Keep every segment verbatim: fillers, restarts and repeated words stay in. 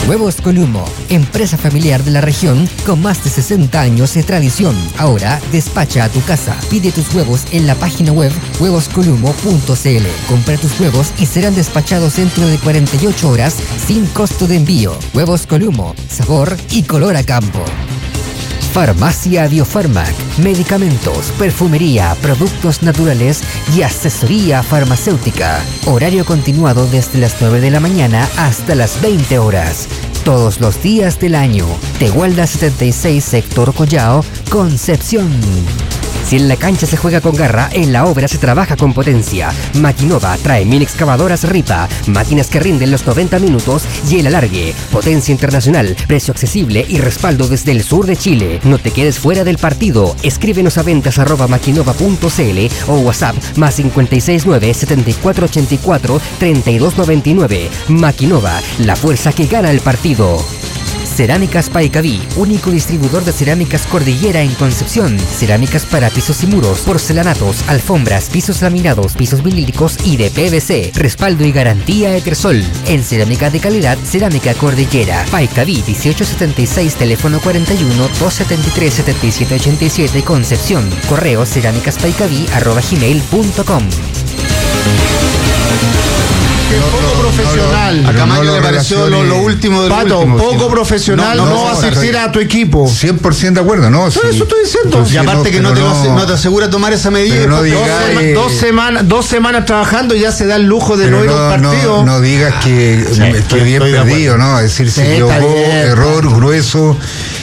Huevos Columo, empresa familiar de la región con más de sesenta años de tradición. Ahora despacha a tu casa. Pide tus huevos en la página web huevos columo punto c l. Compra tus huevos y serán despachados dentro de cuarenta y ocho horas sin costo de envío. Huevos Columo, sabor y color a campo. Farmacia Biofarmac, medicamentos, perfumería, productos naturales y asesoría farmacéutica. Horario continuado desde las nueve de la mañana hasta las veinte horas. Todos los días del año. Tehuelda setenta y seis, Sector Collao, Concepción. Si en la cancha se juega con garra, en la obra se trabaja con potencia. Maquinova trae mil excavadoras Ripa, máquinas que rinden los noventa minutos y el alargue. Potencia internacional, precio accesible y respaldo desde el sur de Chile. No te quedes fuera del partido. Escríbenos a ventas arroba maquinova punto c l o WhatsApp más cinco seis nueve, siete cuatro ocho cuatro, tres dos nueve nueve. Maquinova, la fuerza que gana el partido. Cerámicas Paicaví, único distribuidor de cerámicas Cordillera en Concepción. Cerámicas para pisos y muros, porcelanatos, alfombras, pisos laminados, pisos vinílicos y de P V C. Respaldo y garantía Etersol. En cerámica de calidad, Cerámica Cordillera. Paicaví dieciocho setenta y seis, teléfono cuarenta y uno, doscientos setenta y tres, setenta y siete ochenta y siete, Concepción. Correo cerámicaspaicaví arroba gmail punto com. Poco profesional. No, a Camaño no le pareció lo, lo último de lo Pato, último. poco profesional no, no, no asistir a tu equipo. cien por ciento de acuerdo, ¿no? Sí, sí. eso estoy diciendo. Y aparte que no te, no, no te asegura tomar esa medida. No dos, diga, sema, eh, dos, semanas, dos semanas trabajando y ya se da el lujo de pero no ir no, a un partido. No, no digas que, Sí, que estoy- bien estoy de perdido, ¿no? Es decir, se Sí, equivocó, está bien, error está. grueso.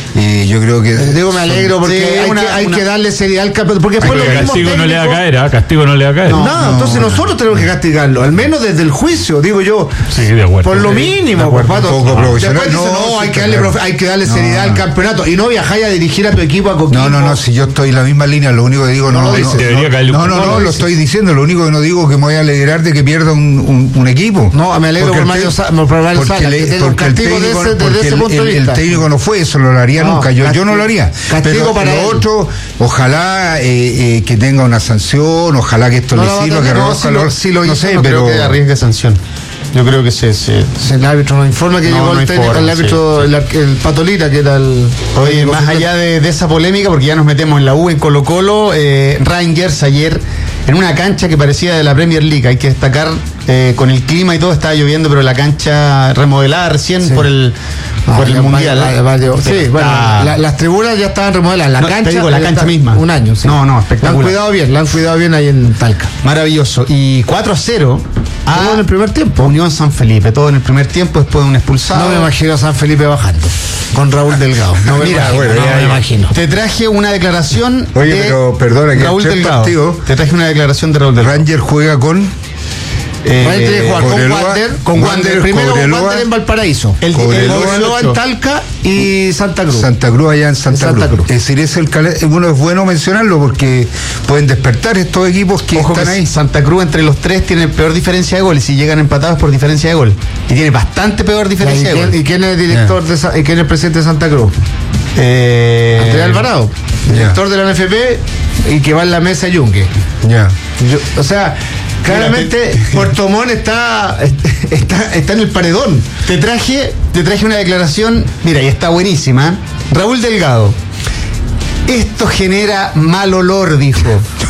Y yo creo que. Eh, Digo, me alegro porque Sí, hay, una- que, hay una- que darle seriedad al campeonato. Porque después Porque los mismos castigo no le va a técnicos- caer, ¿ah? Castigo no le va a caer. No, No, entonces no. nosotros tenemos que castigarlo, al menos desde el juicio, digo yo. Sí, de acuerdo. Por lo Sí, mínimo, de acuerdo. pues, Pato. Un poco Ah. profesional. Después dice, No, no, hay, sí, que darle, claro. profe- hay que darle No, seriedad al no. campeonato. Y no viajar a dirigir a tu equipo a Coquimbo. No, no, no, si yo estoy en la misma línea, lo único que digo no. No lo No, dices. no, Debería caerle un no, no, poco. no, No lo lo dices. estoy diciendo. Lo único que no digo es que me voy a alegrar de que pierda un, un, un equipo. No, me alegro Porque por el Mario te- Sa- por Mario porque Sala, le- que tenga un porque el castigo de técnico- ese- desde porque ese el- punto de el- vista. El técnico no fue eso, no lo haría No, nunca. Yo, yo no lo haría. castigo Pero para lo él. otro, ojalá eh, eh, que tenga una sanción, ojalá que esto No le la va a sirva, tener, que no, reconozca si lo- lo- si lo no hizo, sé, no pero. creo que arriesgue sanción. Yo creo que se... se El árbitro nos informa que No, llegó no el, hay técnico, forma, el árbitro, sí, el, ar- el Patolita, que era el. Oye, el más oficial. allá de, de esa polémica, porque ya nos metemos en la U, en Colo Colo, eh, Rangers ayer en una cancha que parecía de la Premier League, hay que destacar, eh, con el clima y todo, estaba lloviendo, pero la cancha remodelada recién Sí. por el, Ah, por el ya, Mundial. vaya, vaya, Pero sí, está- bueno, la- las tribunas ya estaban remodeladas. La No, te cancha. digo, la ya cancha está- misma. Un año, sí. No, no, La han espectacular. cuidado bien, la han cuidado bien ahí en Talca. Maravilloso. Y cuatro a cero Todo en a el primer tiempo. Unión San Felipe, todo en el primer tiempo, después de un expulsado. No me imagino a San Felipe bajando. Con Raúl Delgado. No me Mira, imagino, bueno, no ya, me ya. imagino. Te traje una declaración Oye, de pero perdona, que Raúl en tres Delgado. partidos- Te traje una declaración de Raúl Delgado. Ranger juega con. Eh, Raúl tiene que jugar con Cobreloa, Wander, con Wander, Wander, primero con Cobreloa, Wander en Valparaíso. El- Cobreloa, el- Cobreloa en Talca y Santa Cruz. Santa Cruz allá en Santa, Santa Cruz. Cruz. Es decir, es el cale- bueno, es bueno mencionarlo porque pueden despertar estos equipos que Ojo están que ahí. Santa Cruz entre los tres tiene peor diferencia de gol y si llegan empatados por diferencia de gol. Y tiene bastante peor ¿Y diferencia de quién, gol. y quién es el director de Sa- y quién es el presidente de Santa Cruz? Eh, Andrés Alvarado, ya. director de la N F P y que va en la mesa Yunque. Ya. Yo- o sea, claramente Puerto Montt está, está, está en el paredón. Te traje, te traje una declaración, mira, y está buenísima. ¿eh? Raúl Delgado. Esto genera mal olor, dijo.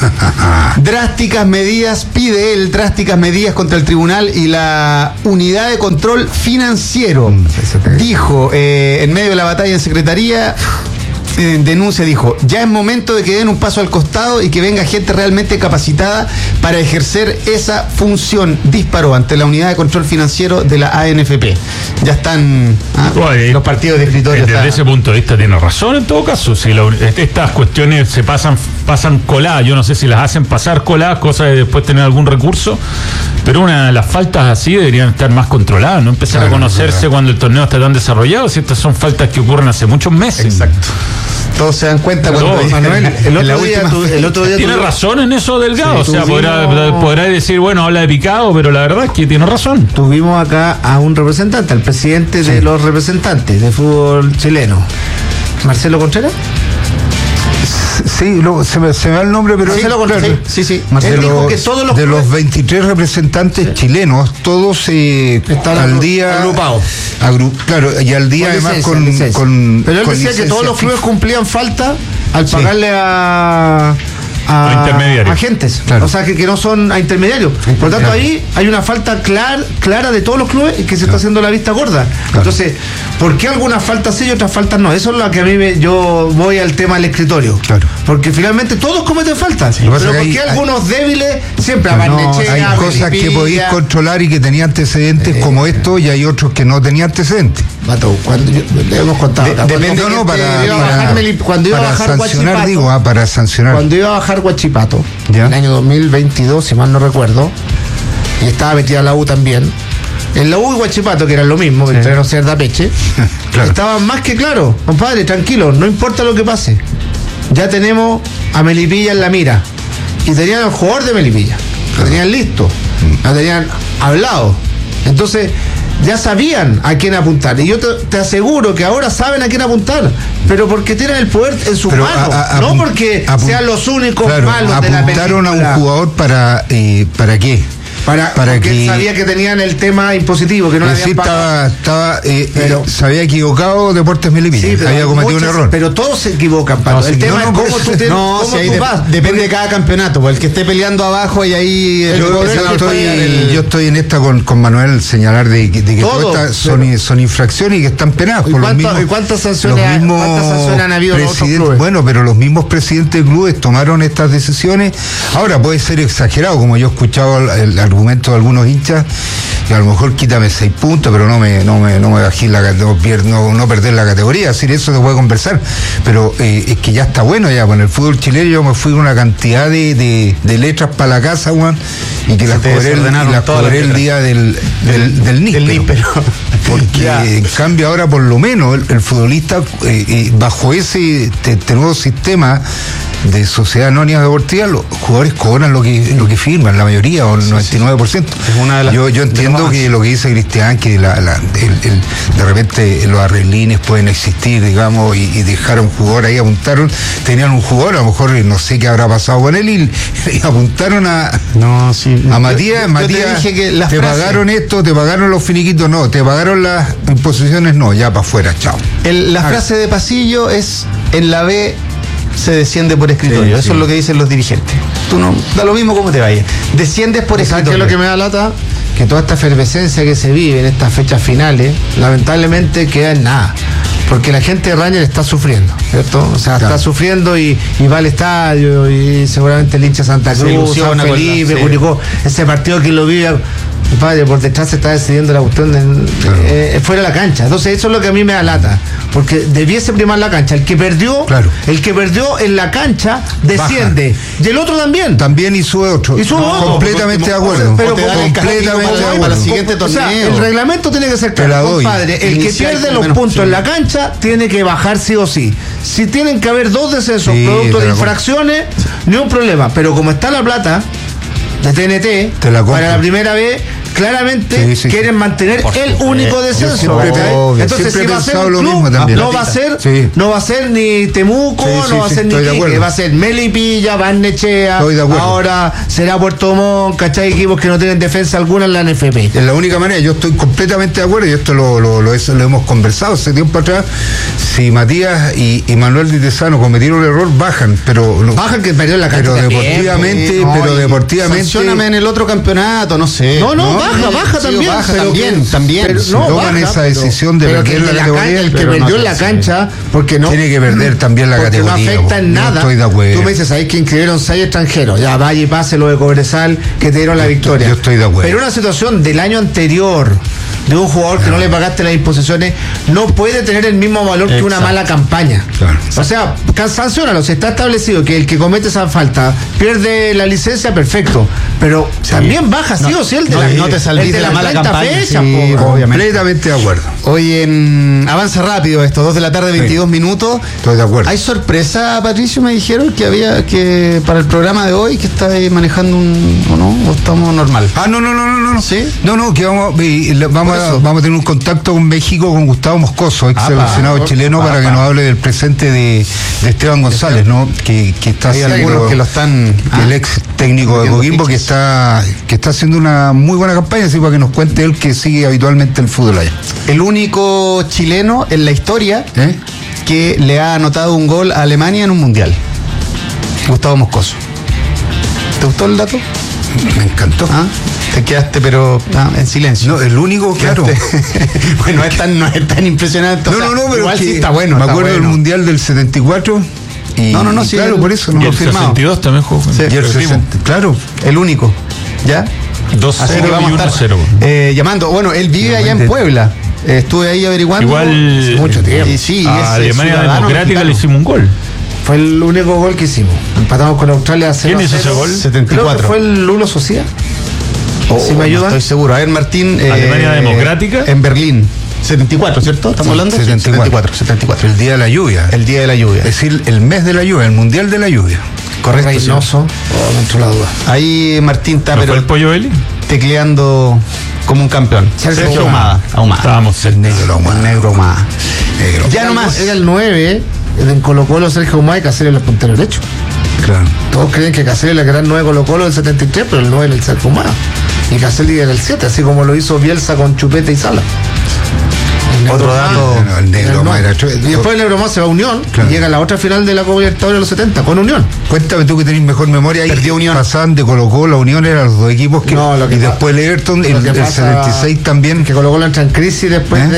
Drásticas medidas, pide él, drásticas medidas contra el tribunal y la unidad de control financiero. Dijo, eh, en medio de la batalla en secretaría, eh, denuncia, dijo, ya es momento de que den un paso al costado y que venga gente realmente capacitada para ejercer esa función. Disparó ante la unidad de control financiero de la A N F P. Ya están ¿ah? Oye, los partidos de escritorio. Desde está- ese punto de vista tiene razón en todo caso. Si la- estas cuestiones se pasan pasan coladas, yo no sé si las hacen pasar coladas, cosa de después tener algún recurso, pero una de las faltas así deberían estar más controladas, no empezar Claro, a conocerse claro. cuando el torneo está tan desarrollado, si estas son faltas que ocurren hace muchos meses. Exacto. Todos se dan cuenta Pero, cuando Manuel, el en la otro día, última tu- el otro día Tiene tuve- razón en eso Delgado, Sí, o sea, podrá, tuvimos- podrá decir, bueno, habla de picado, pero la verdad es que tiene razón. Tuvimos acá a un representante, al presidente de los representantes de fútbol chileno, Marcelo Contreras. Sí, lo, se, me, se me va el nombre, pero Sí, es- lo conocí. Sí, sí. de Él dijo los, que todos los de los clubes- veintitrés representantes chilenos, todos eh, Están al agru- día agrupados. agru- claro, y al día Con además licencia, con, licencia. con- Pero él con decía que licencia todos los clubes FIFA. cumplían falta al Sí. pagarle a, A intermediarios. agentes. Claro. O sea, que, que no son a intermediarios. Por lo tanto, Claro. ahí hay una falta clar- clara de todos los clubes y que se está haciendo la vista gorda. Entonces, ¿por qué algunas faltas sí y otras faltas no? Eso es lo que a mí me, yo voy al tema del escritorio. Claro. Porque finalmente todos cometen faltas. Lo que Pero pasa ¿por es qué que hay- algunos débiles siempre a No, Barnechea, hay a cosas que Melipilla? podéis controlar y que tenían antecedentes como esto, y hay otros que no tenían antecedentes. Mato, cuando yo- le hemos contado. De- acá, depende cuando- No, no, para, cuando iba a para- bajar Melip- cuando iba a para bajar sancionar, Huachipato, digo, ah, para sancionar. Cuando iba a bajar Huachipato, Ya. en el año dos mil veintidós, si mal no recuerdo, y estaba metida la U también, en la U y Huachipato, que eran lo mismo, que entrenaron Cerda Peche, Claro. estaban más que claros, compadre, tranquilo, no importa lo que pase. Ya tenemos a Melipilla en la mira. Y tenían al jugador de Melipilla. Lo tenían listo. Lo tenían hablado. Entonces, ya sabían a quién apuntar. Y yo te, te aseguro que ahora saben a quién apuntar. Pero porque tienen el poder en sus Pero manos. a- a- no apun- porque apun- sean los únicos claro, malos de la apuntaron a un película. jugador para eh, ¿para qué? Para, para porque que él sabía que tenían el tema impositivo, que no le es decir, habían pagado. estaba, estaba eh, Pero- eh, se había equivocado Deportes Melipilla, Sí, pero había hay cometido muchas- un error. Pero todos se equivocan, Pato. No, el sí, tema no, no, es por cómo eso- tú, te, No, cómo si ahí tú de- vas. depende de cada campeonato, pues el que esté peleando abajo y ahí el Yo, poder yo se va a estoy, apoyar el- yo estoy en esta con, con Manuel señalar de, que- de que Todo, todas estas son, pero- son infracciones y que están penadas ¿Y por los cuánto- mismos. y cuántas sanciones los ha- mismos cuántas sanciones han habido en otros presidentes- clubes? Bueno, pero los mismos presidentes de clubes tomaron estas decisiones. Ahora puede ser exagerado, como yo he escuchado el, el argumento de algunos hinchas, que a lo mejor quítame seis puntos, pero no me, no me, no me bajé la cate- no, pier- no, no perder la categoría. Es decir, eso se puede conversar. Pero eh, es que ya está bueno ya. Con el fútbol chileno yo me fui con una cantidad de, de, de letras para la casa, Juan, y que las te cobré, el, y desordenaron las todas las cobré el letras. día del, del, del níspero. Del níspero. Porque Ya. en cambio ahora por lo menos el, el futbolista eh, eh, bajo ese te- este nuevo sistema de sociedad anónima deportiva, los jugadores cobran lo que lo que firman, la mayoría, o el noventa y nueve por ciento. Es una de las- yo yo de entiendo lo más. que lo que dice Cristian, que la, la- el- el- de repente los arreglines pueden existir, digamos, y, y dejaron un jugador ahí, apuntaron, tenían un jugador, a lo mejor no sé qué habrá pasado con él, y, y apuntaron a, No, sí. a Yo- Matías, yo te Matías, dije que las te frases- pagaron esto, te pagaron los finiquitos, no, te pagaron las imposiciones, no, ya para afuera, chao. El- la frase de pasillo es: en la B se desciende por escritorio. Sí, Eso sí. es lo que dicen los dirigentes. Tú no, da lo mismo como te vaya. Desciendes por ¿Sabes qué es escritorio. lo que me da lata? Que toda esta efervescencia que se vive en estas fechas finales, lamentablemente queda en nada. Porque la gente de Rangers está sufriendo, ¿cierto? O sea, Claro. está sufriendo y, y va al estadio y seguramente el hincha Santa Se Cruz, San ilusiona con la- Felipe, sí. Curicó, ese partido que lo vive, padre, por detrás se está decidiendo la cuestión de, Claro. eh, fuera de la cancha. Entonces eso es lo que a mí me da lata. Porque debiese primar la cancha. El que perdió, Claro. el que perdió en la cancha desciende. Y el otro también. También y sube otro. Y sube otro. completamente de Porque- acuerdo. pero o te dan el castigo completamente para- de para acuerdo. el siguiente O sea, torneo. el reglamento tiene que ser Te la claro, doy. compadre. El que Inicial pierde por los menos, puntos sí. en la cancha tiene que bajar sí o sí. Si tienen que haber dos descensos Sí, producto te de la infracciones, ni un problema. Pero como está la plata de T N T Te la compro. para la primera vez, claramente Sí, sí, quieren sí. mantener Por el supuesto. único Yo descenso. siempre ¿cachai? te- Entonces, siempre si he va a ser pensado un lo club, mismo también. no va a ser, Sí. no va a ser ni Temuco, Sí, sí, no va a sí, ser ni estoy de Iquique, acuerdo. va a ser Melipilla, Barnechea, Estoy de acuerdo. ahora será Puerto Montt, ¿cachai? Equipos que no tienen defensa alguna en la N F P. Es la única manera, yo estoy completamente de acuerdo, y esto lo, lo, lo, eso lo hemos conversado hace tiempo atrás. Si Matías y, y Manuel Di Tesano cometieron el error, bajan, pero no- Bajan que perdió en la cancha pero también, deportivamente, Sí, no, pero y deportivamente sancióname en el otro campeonato, no sé. No, no, baja, baja Sí, también, baja pero también, que- también. pero Sí. no, toman baja, esa pero- decisión de pero perder que la el de categoría, can- el que pero no perdió sé, en la sí. cancha, porque no Tiene que perder también la porque categoría, no afecta en yo nada. estoy de acuerdo. Tú me dices, ahí que inscribieron seis extranjeros, ya vaya y pase lo de Cobresal, que te dieron la victoria. yo estoy de acuerdo. Pero una situación del año anterior de un jugador que no le pagaste las imposiciones no puede tener el mismo valor que una Exacto. mala campaña. Claro. O sea, can- sanciónalo, si está establecido que el que comete esa falta pierde la licencia, perfecto. Pero también baja sí No, o sí el de no, la, no te salvís el de la mala treinta campaña, fechas, sí, po. obviamente. Completamente de acuerdo. Oye, mm, avanza rápido esto, dos de la tarde, veintidós Sí. minutos. Estoy de acuerdo. ¿Hay sorpresa, Patricio? Me dijeron que había que para el programa de hoy que está ahí manejando un o no, o estamos normal. Ah, no, no, no, no, no. ¿Sí? No, no, que vamos, y le- vamos, Por a, eso. vamos a tener un contacto con México, con Gustavo Moscoso, ex Apa. seleccionado chileno, para que nos hable del presente de, de Esteban González, ¿no? Que, que está Hay haciendo, algunos que lo están el ah, ex técnico de metiendo Coquimbo, que fichas. está, que está haciendo una muy buena campaña, así para que nos cuente él que sigue habitualmente el fútbol allá. el único chileno en la historia ¿Eh? que le ha anotado un gol a Alemania en un mundial. Gustavo Moscoso. ¿Te gustó el dato? Me encantó. ¿Ah? Te quedaste, pero ah, en silencio. No, el único, claro. Quedaste- bueno, no es tan, no es tan impresionante. o No, sea, no, no, pero igual es que sí está bueno. me está acuerdo bueno. del Mundial del setenta y cuatro. Y, No, no, no, y sí, claro, el- por eso y no Y el confirmado. sesenta y dos también jugó. Sí. Y el Perdimos. sesenta, claro. El único. ¿Ya? dos Así cero que vamos y a uno estar cero. eh, llamando. Bueno, él vive allá en Puebla. Eh, estuve ahí averiguando. Igual Hace mucho tiempo. Y sí, a es, eh, Alemania ciudadano Democrática mexicano. le hicimos un gol. Fue el único gol que hicimos. Empatamos con Australia a cero ¿Quién a hizo cero. ese gol? setenta y Creo cuatro. que fue el Lulo Socia. Oh, ¿Sí me no ayuda? estoy seguro. A ver, Martín. eh, ¿Alemania Democrática? En Berlín. setenta y cuatro, ¿cierto? ¿Estamos hablando? setenta y cuatro. setenta y cuatro. El día de la lluvia. El día de la lluvia. Es decir, el mes de la lluvia, el mundial de la lluvia. Correcto. sí. Reynoso. Oh, me entró la duda. Ahí Martín está ¿No pero fue el Pollo Belli? tecleando como un campeón. Sergio Ahumada. Ahumada. Estábamos cerca. Negro Ahumada. El negro Ahumada. Negro. Ya Era nomás. el- Era el nueve, en Colo Colo Sergio Humay, Caceres era el puntero derecho. Claro. Todos creen que Caceres era el gran nueve Colo Colo del setenta y tres, pero el nueve era el Sergio Humay. Y Caceres era el siete, así como lo hizo Bielsa con Chupete y Sala. El Otro Negro dato. Más, No, el negro el más nueve. era- Y después el Negro Más se va a Unión, Claro. y llega a la otra final de la Copa Libertadores de los setenta, con Unión. Cuéntame tú que tenés mejor memoria. Ahí Perdió Unión. Pasaban de Colo Colo, la Unión eran los dos equipos que. No, lo que y pa- después el Everton, Lo el, que el pasa- setenta y seis también. Que Colo Colo entra en crisis después ¿Eh? de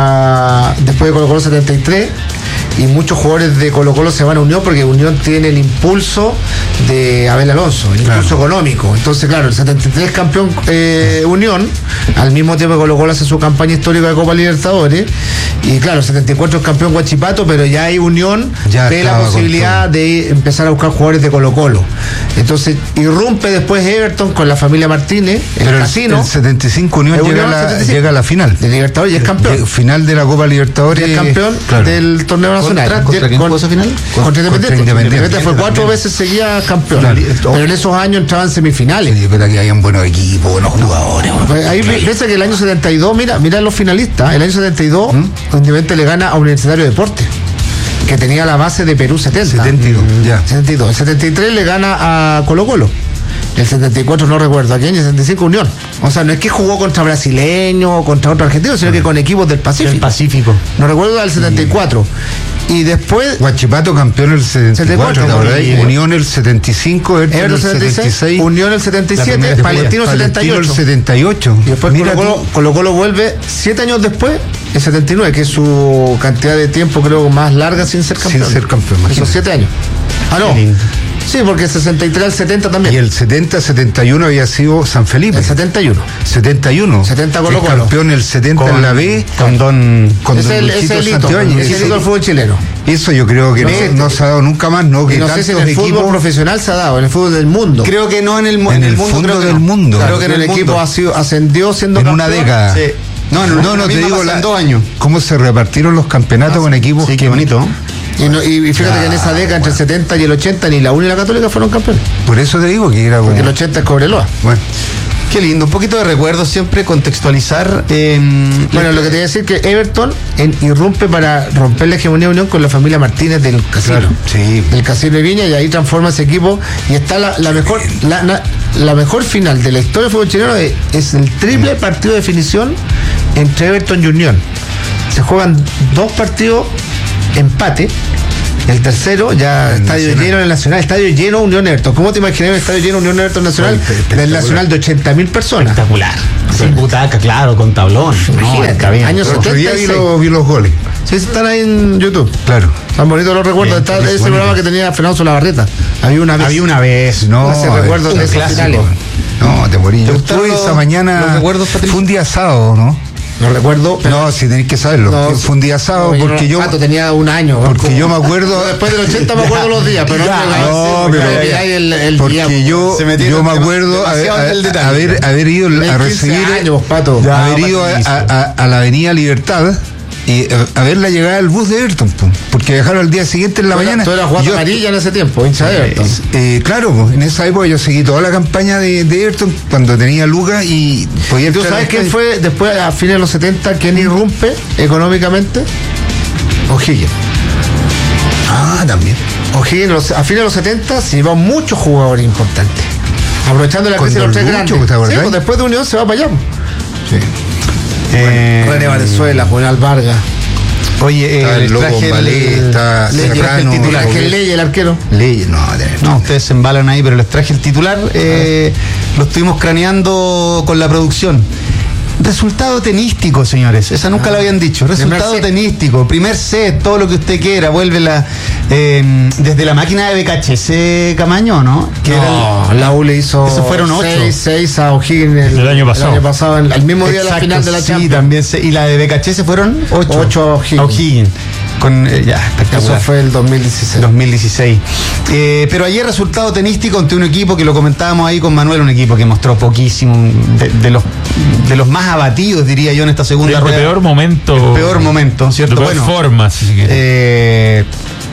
la después de Colo Colo setenta y tres, y muchos jugadores de Colo Colo se van a Unión porque Unión tiene el impulso de Abel Alonso, el Claro. impulso económico. Entonces, claro, el setenta y tres campeón eh, Unión, al mismo tiempo que Colo Colo hace su campaña histórica de Copa Libertadores, y claro, el setenta y cuatro es campeón Guachipato, pero ya hay Unión Ya ve la estaba con posibilidad todo. de empezar a buscar jugadores de Colo Colo. Entonces, irrumpe después Everton con la familia Martínez, el Pero el, casino. el setenta y cinco Unión, El llega, Unión a la, setenta y cinco. llega a la final. de Libertadores y es campeón. Llega- Final de la Copa Libertadores. Y es campeón Claro. del torneo nacional. ¿Contra- contra quién jugó esa final? Contra Independiente. Independiente. Independiente fue cuatro veces seguía campeón. Claro. Pero en esos años entraban semifinales. Sí, pero aquí hayan buenos equipos, buenos jugadores. bueno. Pues ahí piensa que el año setenta y dos, mira, mira los finalistas. El año setenta y dos, Independiente le gana a Universitario de Deportes, que tenía la base de Perú setenta. setenta y dos, ya. setenta y dos. El setenta y tres le gana a Colo Colo. El setenta y cuatro no recuerdo a quién, y el setenta y cinco Unión. O sea, no es que jugó contra brasileños o contra otro argentino, sino que con equipos del Pacífico. El Pacífico. No recuerdo al setenta y cuatro. Y después Guachipato campeón el setenta y cuatro, setenta y cuatro, ¿te acordás? y- Unión el setenta y cinco, Everton el Everton setenta y seis, setenta y seis, Unión el setenta y siete, primera Palestino setenta y Palestino el ocho. setenta y ocho. Y después Mira Colo tú. Colo, Colo Colo vuelve siete años después, el setenta y nueve, que es su cantidad de tiempo creo más larga sin ser Sin campeón. ser campeón, Esos imagínate. siete años. Ah, no. Qué lindo. Sí, porque el sesenta y tres al setenta también. Y el setenta setenta y uno había sido San Felipe. El setenta y uno. setenta y uno. setenta Que Colo Colo. campeón el setenta en la B. Con Don. Con Ese es Don el, ese Luchito es el hito, Santibáñez. ese es el Eso- hito del fútbol chileno. Eso yo creo que No no, sé, no se ha dado nunca más, ¿no? Y Que no sé si en tantos el fútbol equipos profesional se ha dado, en el fútbol del mundo. Creo que no en el, mu- En el mundo. fondo creo que del no. mundo. Creo que en el, equipo mundo. ha sido, ascendió siendo en una campeón. década. Sí. No, no, no, no, te digo la, la, dos años. cómo se repartieron los campeonatos con equipos Sí, que qué bonito. Y, no- y fíjate que en esa década, entre el setenta y el ochenta, ni la U ni la Católica fueron campeones. Por eso te digo que era como. Porque el ochenta es Cobreloa. Bueno, Qué lindo, un poquito de recuerdo siempre, contextualizar. eh, Bueno, lo que te voy a decir que Everton en- irrumpe para romper la hegemonía de Unión con la familia Martínez del Casino. Claro, sí. Del Casino de Viña, y ahí transforma ese equipo y está la, la mejor la, la- la mejor final de la historia del fútbol chileno. Es, es el triple partido de definición entre Everton y Unión. Se juegan dos partidos empate. El tercero, ya El estadio Nacional. lleno en el Nacional, estadio lleno Unión Everton. ¿Cómo te imaginas un estadio lleno Unión Everton Nacional? Oye, espectacular. Del Nacional de ochenta mil personas. Espectacular. Sin butaca, claro, con tablón. No, Imagínate, está bien. años el otro día vi, setenta y seis. los- vi los goles. Sí, están ahí en YouTube. Claro. Tan bonitos los recuerdos. Bien, Está ese bonito. programa que tenía Fernando Solabarrieta. Había una vez. Había una vez. No, Ese es recuerdo un de esos clásico. finales. No, te morí. ¿Te Yo gustaron estuve los- esa mañana. los recuerdos, Patricio? Fue un día sábado, ¿no? no recuerdo. Pero No, si tenéis que saberlo. No, fue un día sábado no, porque yo. Pato, tenía un año. Porque como- yo me acuerdo. No, después del ochenta me acuerdo los días, pero no, Ya, me- no, me- pero- me- me- el, el Porque día, yo, se metieron yo me dema- acuerdo haber, demasiado en el detalle. haber, haber ido a quince recibir. años, Pato. Ya. haber no, ido a, Patricio. a- a- a la Avenida Libertad y eh, a ver la llegada del bus de Everton, po, porque viajaron al día siguiente en la Tú eras- mañana. Tú eras Juan Yo- Amarilla en ese tiempo, hincha de Everton. Eh, claro, pues, en esa época yo seguí toda la campaña de, de Everton cuando tenía Lucas y podía ¿Tú entrar sabes al quién estadio. fue después, a fines de los setenta, quién irrumpe económicamente? O'Higgins. Ah, también. O'Higgins los- a fines de los setenta se llevó muchos jugadores importantes. Aprovechando la Con crisis de los Don tres Lucho, grandes. ¿te acordás? Sí, pues después de Unión se va para allá. Sí. Eh, René Valenzuela, Juan Vargas. Oye, eh, Está el les Loco traje Ballet, el, está les traje Serrano, el titular. Ángel Ley, el arquero. Ley, no, de- No, ustedes se embalan ahí, pero les traje el titular. Eh, lo estuvimos craneando con la producción. Resultado tenístico, señores. Esa nunca lo habían dicho. Resultado Primer set. tenístico. Primer set, todo lo que usted quiera. Vuelve la, eh, desde la máquina de B K H S Camaño, ¿no? Que era No, la U le hizo Esos fueron ocho. seis a O'Higgins El año pasado. El año pasado, el, el mismo el- día de la Exacto, final de la sí, Champions. también. se- y la de B K H S fueron ocho. Ocho a O'Higgins. A O'Higgins. Con, eh, ya, espectacular. Eso fue el dos mil dieciséis. dos mil dieciséis. Eh, pero ayer resultado tenístico ante un equipo que lo comentábamos ahí con Manuel, un equipo que mostró poquísimo, de, de los de los más abatidos, diría yo, en esta segunda De, de rueda. peor momento. El peor momento, ¿cierto? De peor Bueno, forma, si se quiere. eh,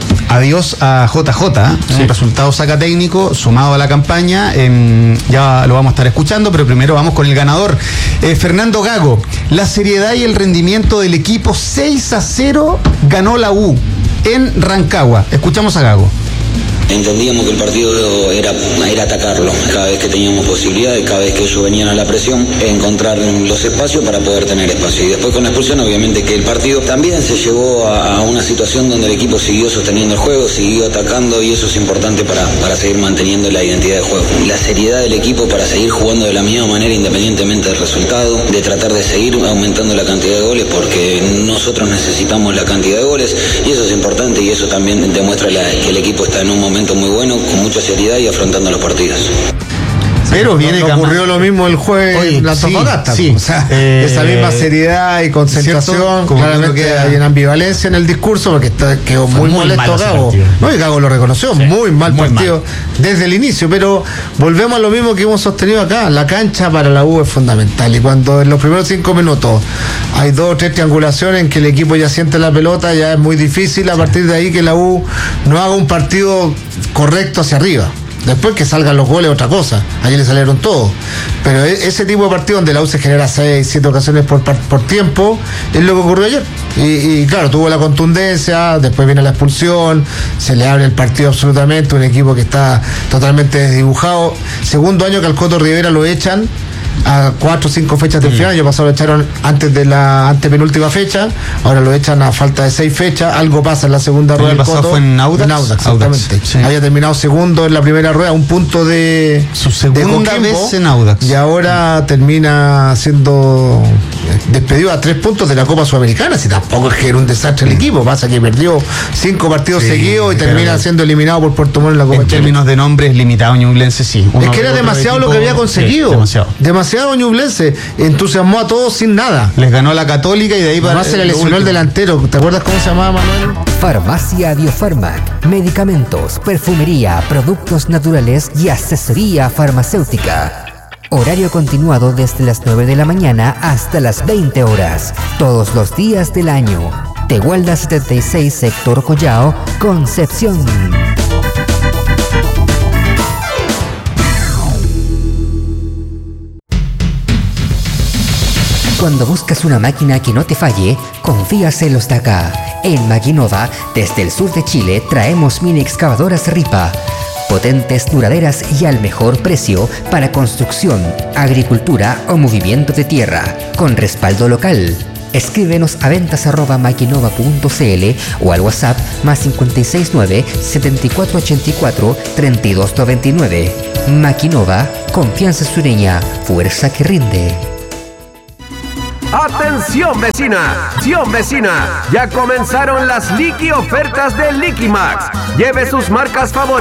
adiós a J J, Sí. un resultado saca técnico sumado a la campaña, em, ya lo vamos a estar escuchando, pero primero vamos con el ganador, eh, Fernando Gago. La seriedad y el rendimiento del equipo, seis a cero ganó la U en Rancagua. Escuchamos a Gago. Entendíamos que el partido era, era atacarlo, cada vez que teníamos posibilidades, cada vez que ellos venían a la presión, encontrar los espacios para poder tener espacio. Y después con la expulsión, obviamente que el partido también se llevó a, a una situación donde el equipo siguió sosteniendo el juego, siguió atacando y eso es importante para, para seguir manteniendo la identidad de juego. La seriedad del equipo para seguir jugando de la misma manera independientemente del resultado, de tratar de seguir aumentando la cantidad de goles porque nosotros necesitamos la cantidad de goles y eso es importante y eso también demuestra la, que el equipo está en un momento muy bueno, con mucha seriedad y afrontando los partidos. Pero viene No Cama- ocurrió lo mismo el jueves Oye, en la sí, Antofagasta. sí. O sea, Eh, esa misma seriedad y concentración, ¿cierto? Como claramente que queda- hay una ambivalencia en el discurso porque está, quedó muy, muy molesto malo ese Gago. partido. No, y Gago lo reconoció, muy mal muy partido desde el inicio, pero volvemos a lo mismo que hemos sostenido acá. La cancha para la U es fundamental y cuando en los primeros cinco minutos hay dos o tres triangulaciones en que el equipo ya siente la pelota, ya es muy difícil a partir de ahí que la U no haga un partido correcto hacia arriba. Después que salgan los goles, otra cosa. Ayer le salieron todos. Pero e- ese tipo de partido donde la U se genera seis, siete ocasiones por, par- por tiempo, es lo que ocurrió ayer. Y, y claro, tuvo la contundencia, después viene la expulsión, se le abre el partido absolutamente, un equipo que está totalmente desdibujado. Segundo año que al Coto Rivera lo echan a cuatro o cinco fechas del final. El año pasado lo echaron antes de la antepenúltima fecha, ahora lo echan a falta de seis fechas. Algo pasa en la segunda El rueda año del pasado Coto. fue en Audax. Audax, Audax, exactamente. sí. Había terminado segundo en la primera rueda, un punto de Su segunda de Coquimbo, vez en Audax. y ahora termina siendo despedido a tres puntos de la Copa Sudamericana. Si tampoco es que era un desastre el equipo, pasa que perdió cinco partidos Sí, seguidos y pero- termina siendo eliminado por Puerto Montt en la Copa En Chile. términos de nombres limitados, Ñublense sí. Es Uno que era de otro demasiado lo equipo- que había conseguido. Sí, demasiado. Demasiado Ñublense. Entusiasmó a todos sin nada. Les ganó la Católica y de ahí para. Además se le lo lesionó el último. delantero. ¿Te acuerdas cómo se llamaba, Manuel? Farmacia Biofarmac, medicamentos, perfumería, productos naturales y asesoría farmacéutica. Horario continuado desde las nueve de la mañana hasta las veinte horas, todos los días del año. Tehuelda setenta y seis, Sector Collao, Concepción. Cuando buscas una máquina que no te falle, confías en los de acá. En Maquinova, desde el sur de Chile, traemos mini excavadoras Ripa. Potentes, duraderas y al mejor precio para construcción, agricultura o movimiento de tierra, con respaldo local. Escríbenos a ventas arroba maquinova punto cl o al WhatsApp más cinco seis nueve, siete cuatro ocho cuatro, tres dos nueve nueve. Maquinova, confianza sureña, fuerza que rinde. ¡Atención vecina! ¡Atención vecina! Ya comenzaron las Liqui ofertas de Liquimax. Lleve sus marcas favoritas